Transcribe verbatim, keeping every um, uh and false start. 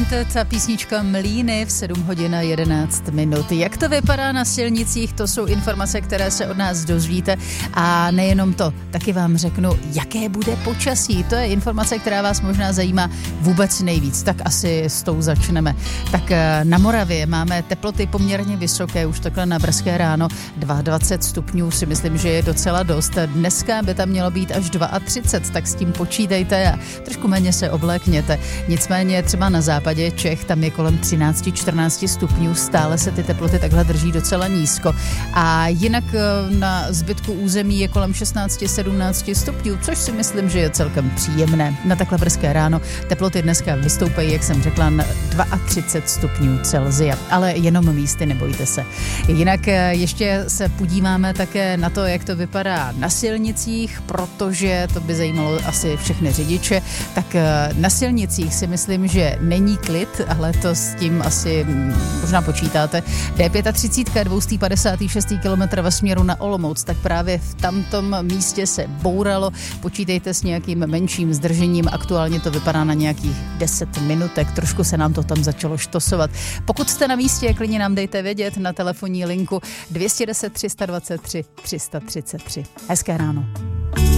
Wanted a písnička Mlýny v sedm hodin a jedenáct minut. Jak to vypadá na silnicích, to jsou informace, které se od nás dozvíte a nejenom to, taky vám řeknu, jaké bude počasí. To je informace, která vás možná zajímá vůbec nejvíc, tak asi s tou začneme. Tak na Moravě máme teploty poměrně vysoké, už takhle na brzké ráno, dvacet dva stupňů si myslím, že je docela dost. Dneska by tam mělo být až třicet dva, tak s tím počítejte a trošku méně se oblékněte. Nicméně třeba na západě Čech, tam je kolem třináct čtrnáct stupňů, stále se ty teploty takhle drží docela nízko. A jinak na zbytku území je kolem šestnáct sedmnáct stupňů, což si myslím, že je celkem příjemné. Na takhle brzké ráno teploty dneska vystoupají, jak jsem řekla, na třicet dva stupňů Celsia. Ale jenom místy, nebojte se. Jinak ještě se podíváme také na to, jak to vypadá na silnicích, protože to by zajímalo asi všechny řidiče. Tak na silnicích si myslím, že není klid, ale to s tím asi možná počítáte. D třicet pět dvě padesát šest kilometrů ve směru na Olomouc, tak právě v tamtom místě se bouralo. Počítejte s nějakým menším zdržením. Aktuálně to vypadá na nějakých deset minutek. Trošku se nám to tam začalo štosovat. Pokud jste na místě, klidně nám dejte vědět na telefonní linku dvě jedna nula tři dva tři tři tři tři tři. Hezké ráno.